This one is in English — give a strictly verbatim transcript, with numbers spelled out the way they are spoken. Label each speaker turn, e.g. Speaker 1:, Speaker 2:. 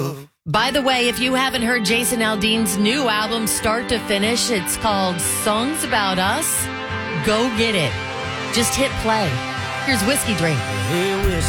Speaker 1: By the way, if you haven't heard Jason Aldean's new album, start to finish, it's called Songs About Us. Go get it. Just hit play. Here's Whiskey Drink.
Speaker 2: Hey, whiskey.